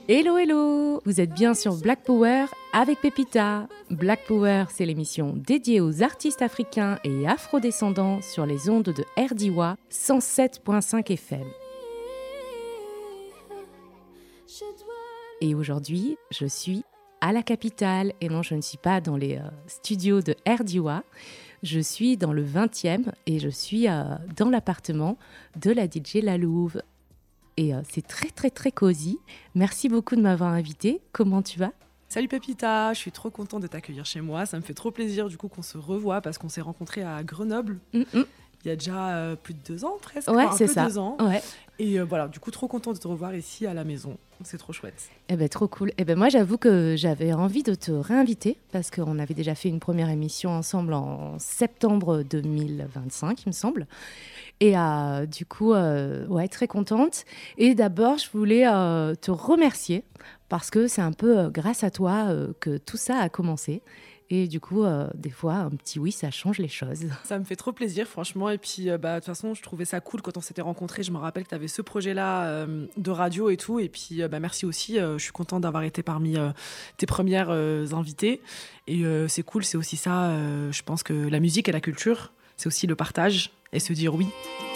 Hello, hello! Vous êtes bien sur Black Power avec Pépita. Black Power, c'est l'émission dédiée aux artistes africains et afrodescendants sur les ondes de RDIWA 107.5 FM. Et aujourd'hui, je suis à la capitale. Et non, je ne suis pas dans les studios de RDIWA. Je suis dans le 20e et je suis dans l'appartement de la DJ La Louve. Et c'est très, très, très cosy. Merci beaucoup de m'avoir invitée. Comment tu vas ? Salut Pépita, je suis trop contente de t'accueillir chez moi. Ça me fait trop plaisir du coup qu'on se revoie parce qu'on s'est rencontrés à Grenoble. Il y a déjà plus de 2 ans presque. Ouais, enfin, c'est un peu ça. 2 ans. Ouais. Et voilà, du coup trop contente de te revoir ici à la maison. C'est trop chouette. Eh ben, trop cool. Eh ben, moi, j'avoue que j'avais envie de te réinviter parce qu'on avait déjà fait une première émission ensemble en septembre 2025, il me semble. Et du coup, ouais, très contente. Et d'abord, je voulais te remercier parce que c'est un peu grâce à toi que tout ça a commencé. Et du coup, des fois, un petit oui, ça change les choses. Ça me fait trop plaisir, franchement. Et puis, de toute façon, je trouvais ça cool quand on s'était rencontrés. Je me rappelle que tu avais ce projet-là de radio et tout. Et puis, merci aussi. Je suis contente d'avoir été parmi tes premières invitées. Et c'est cool, c'est aussi ça. Je pense que la musique et la culture, c'est aussi le partage et se dire oui.